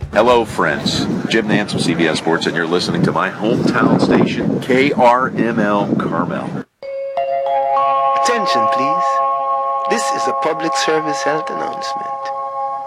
Hello, friends. Jim Nance with CBS Sports, and you're listening to my hometown station, KRML Carmel. Attention, please. This is a public service health announcement.